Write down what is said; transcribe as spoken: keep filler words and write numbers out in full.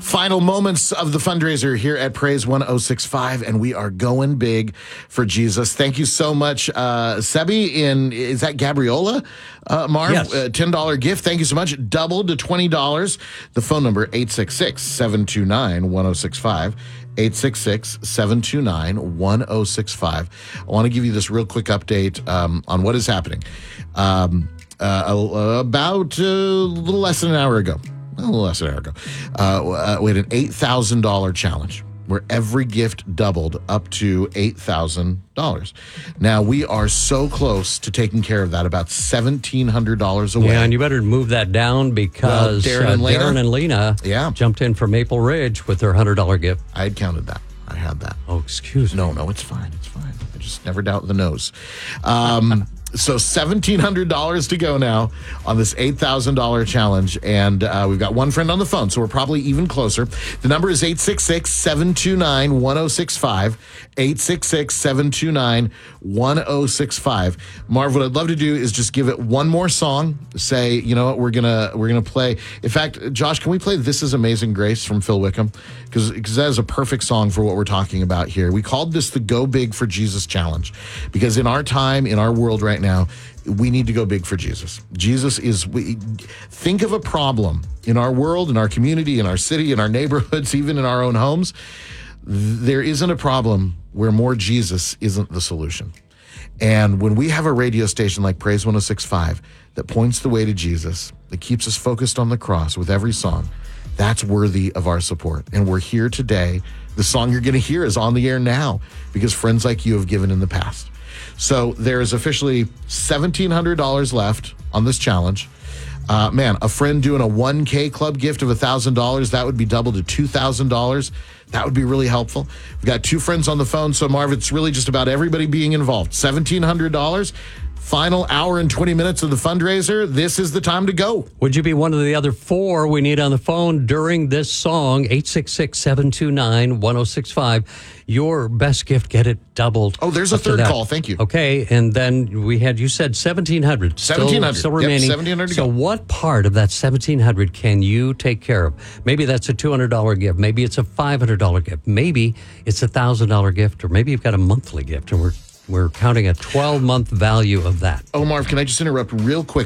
Final moments of the fundraiser here at Praise one oh six point five, and we are going big for Jesus. Thank you so much, uh, Sebi. In is that Gabriola, uh, Marv? Yes. Uh, ten dollar gift. Thank you so much. Doubled to twenty dollars. The phone number eight six six, seven two nine, one oh six five. eight six six, seven two nine, one oh six five. I want to give you this real quick update um, on what is happening. Um, uh, about uh, a little less than an hour ago, a little less than an hour ago, uh, uh, we had an eight thousand dollars challenge where every gift doubled up to eight thousand dollars. Now, we are so close to taking care of that, about seventeen hundred dollars away. Yeah, and you better move that down because Well, Darren uh, and Lena? Darren and Lena Yeah. jumped in from Maple Ridge with their one hundred dollar gift. I had counted that. I had that. Oh, excuse me. No, no, it's fine. It's fine. I just never doubt the nose. Um, so seventeen hundred dollars to go now on this eight thousand dollars challenge. And uh, we've got one friend on the phone, so we're probably even closer. The number is eight six six, seven two nine, one oh six five. eight six six, seven two nine, one oh six five. Marv, what I'd love to do is just give it one more song. Say, you know what, we're gonna we're gonna play. In fact, Josh, can we play "This Is Amazing Grace" from Phil Wickham? Because that is a perfect song for what we're talking about here. We called this the Go Big for Jesus Challenge because in our time, in our world right now, we need to go big for Jesus. Jesus is, we, think of a problem in our world, in our community, in our city, in our neighborhoods, even in our own homes. There isn't a problem where more Jesus isn't the solution. And when we have a radio station like Praise one oh six point five that points the way to Jesus, that keeps us focused on the cross with every song, that's worthy of our support. And we're here today. The song you're going to hear is on the air now because friends like you have given in the past. So there is officially seventeen hundred dollars left on this challenge. Uh, man, a friend doing a one K club gift of one thousand dollars, that would be doubled to two thousand dollars. That would be really helpful. We've got two friends on the phone, so Marv, it's really just about everybody being involved. seventeen hundred dollars, final hour and twenty minutes of the fundraiser. This is the time to go. Would you be one of the other four we need on the phone during this song? eight six six, seven two nine, one oh six five. Your best gift, get it doubled. Oh, there's a up to third that. call. Thank you. Okay, and then we had, you said seventeen hundred. seventeen hundred. Still, still Yep, remaining. seventeen hundred to So go. what part of that seventeen hundred can you take care of? Maybe that's a two hundred dollar gift. Maybe it's a five hundred dollar gift. Maybe it's a one thousand dollar gift, or maybe you've got a monthly gift, and we're We're counting a twelve month value of that. Oh, Marv, can I just interrupt real quick?